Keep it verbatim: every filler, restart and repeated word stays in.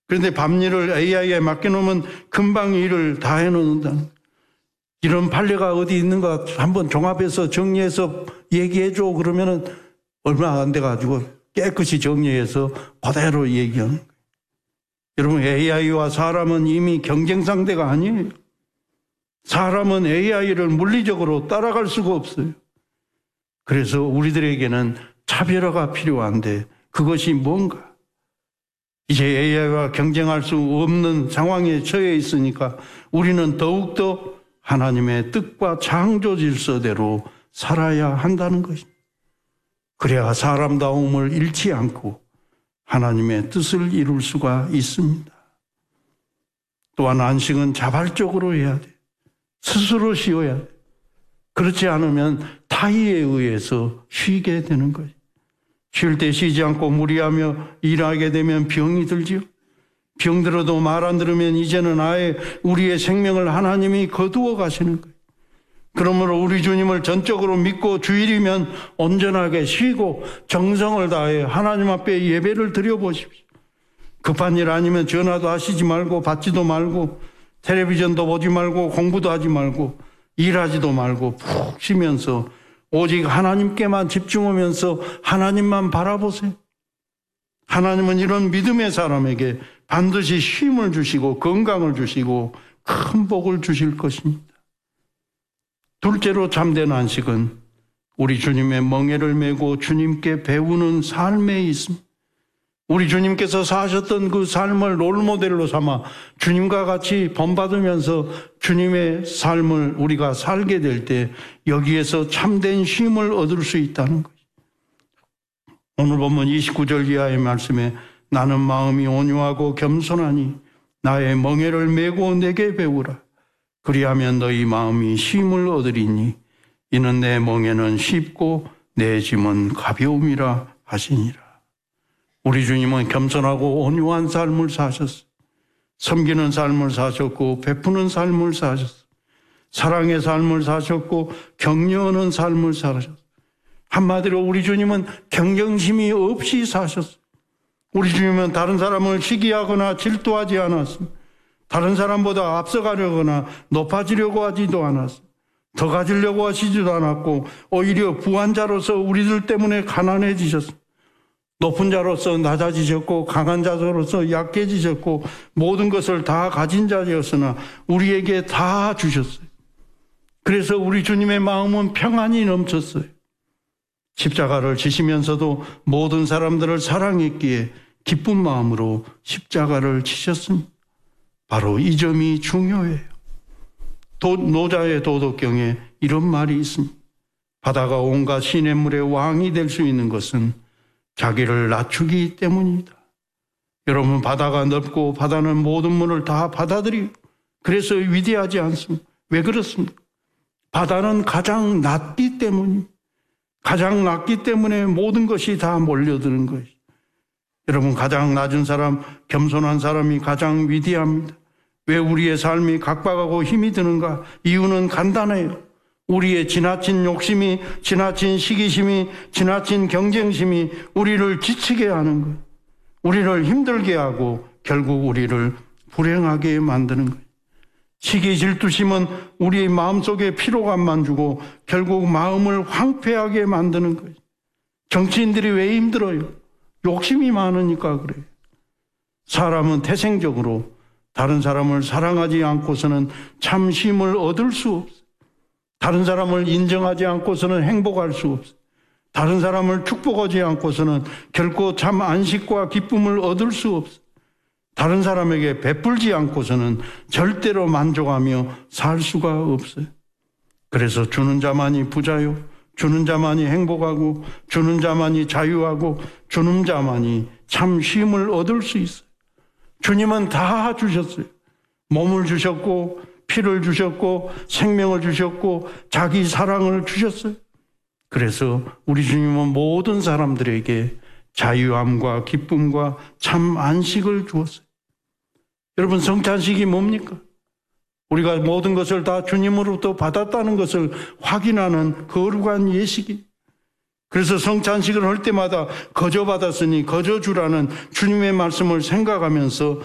그런데 밤일을 에이아이에 맡겨놓으면 금방 일을 다 해놓는다. 이런 판례가 어디 있는가 한번 종합해서 정리해서 얘기해줘. 그러면은 얼마 안 돼가지고 깨끗이 정리해서 그대로 얘기하는 거예요. 여러분, 에이아이와 사람은 이미 경쟁 상대가 아니에요. 사람은 에이아이를 물리적으로 따라갈 수가 없어요. 그래서 우리들에게는 차별화가 필요한데 그것이 뭔가? 이제 에이아이와 경쟁할 수 없는 상황에 처해 있으니까 우리는 더욱더 하나님의 뜻과 창조 질서대로 살아야 한다는 것입니다. 그래야 사람다움을 잃지 않고 하나님의 뜻을 이룰 수가 있습니다. 또한 안식은 자발적으로 해야 돼. 스스로 쉬어야 돼. 그렇지 않으면 타의에 의해서 쉬게 되는 거예요. 쉴 때 쉬지 않고 무리하며 일하게 되면 병이 들지요. 병들어도 말 안 들으면 이제는 아예 우리의 생명을 하나님이 거두어 가시는 거예요. 그러므로 우리 주님을 전적으로 믿고 주일이면 온전하게 쉬고 정성을 다해 하나님 앞에 예배를 드려보십시오. 급한 일 아니면 전화도 하시지 말고 받지도 말고 텔레비전도 보지 말고 공부도 하지 말고 일하지도 말고 푹 쉬면서 오직 하나님께만 집중하면서 하나님만 바라보세요. 하나님은 이런 믿음의 사람에게 반드시 쉼을 주시고 건강을 주시고 큰 복을 주실 것입니다. 둘째로 참된 안식은 우리 주님의 멍에를 메고 주님께 배우는 삶에 있습니다. 우리 주님께서 사셨던 그 삶을 롤모델로 삼아 주님과 같이 본받으면서 주님의 삶을 우리가 살게 될 때 여기에서 참된 쉼을 얻을 수 있다는 거예요. 오늘 본문 이십구 절 이하의 말씀에 나는 마음이 온유하고 겸손하니 나의 멍에를 메고 내게 배우라. 그리하면 너희 마음이 쉼을 얻으리니 이는 내 멍에는 쉽고 내 짐은 가벼움이라 하시니라. 우리 주님은 겸손하고 온유한 삶을 사셨어요. 섬기는 삶을 사셨고 베푸는 삶을 사셨어요. 사랑의 삶을 사셨고 격려하는 삶을 사셨어요. 한마디로 우리 주님은 경쟁심이 없이 사셨어요. 우리 주님은 다른 사람을 시기하거나 질투하지 않았습니다. 다른 사람보다 앞서가려거나 높아지려고 하지도 않았어요. 더 가지려고 하시지도 않았고 오히려 부한 자로서 우리들 때문에 가난해지셨습니다. 높은 자로서 낮아지셨고 강한 자로서 약해지셨고 모든 것을 다 가진 자였으나 우리에게 다 주셨어요. 그래서 우리 주님의 마음은 평안이 넘쳤어요. 십자가를 지시면서도 모든 사람들을 사랑했기에 기쁜 마음으로 십자가를 지셨습니다. 바로 이 점이 중요해요. 도, 노자의 도덕경에 이런 말이 있습니다. 바다가 온갖 시냇물의 왕이 될 수 있는 것은 자기를 낮추기 때문이다. 여러분, 바다가 넓고 바다는 모든 물을 다 받아들이고 그래서 위대하지 않습니다. 왜 그렇습니까? 바다는 가장 낮기 때문입니다. 가장 낮기 때문에 모든 것이 다 몰려드는 거예요. 여러분, 가장 낮은 사람, 겸손한 사람이 가장 위대합니다. 왜 우리의 삶이 각박하고 힘이 드는가? 이유는 간단해요. 우리의 지나친 욕심이, 지나친 시기심이, 지나친 경쟁심이 우리를 지치게 하는 거예요. 우리를 힘들게 하고 결국 우리를 불행하게 만드는 거예요. 시기, 질투심은 우리의 마음속에 피로감만 주고 결국 마음을 황폐하게 만드는 거예요. 정치인들이 왜 힘들어요? 욕심이 많으니까 그래요. 사람은 태생적으로 다른 사람을 사랑하지 않고서는 참 쉼을 얻을 수 없어요. 다른 사람을 인정하지 않고서는 행복할 수 없어요. 다른 사람을 축복하지 않고서는 결코 참 안식과 기쁨을 얻을 수 없어요. 다른 사람에게 베풀지 않고서는 절대로 만족하며 살 수가 없어요. 그래서 주는 자만이 부자요, 주는 자만이 행복하고 주는 자만이 자유하고 주는 자만이 참 쉼을 얻을 수 있어요. 주님은 다 주셨어요. 몸을 주셨고 피를 주셨고 생명을 주셨고 자기 사랑을 주셨어요. 그래서 우리 주님은 모든 사람들에게 자유함과 기쁨과 참 안식을 주었어요. 여러분, 성찬식이 뭡니까? 우리가 모든 것을 다 주님으로부터 받았다는 것을 확인하는 거룩한 예식이. 그래서 성찬식을 할 때마다 거저 받았으니 거저 주라는 주님의 말씀을 생각하면서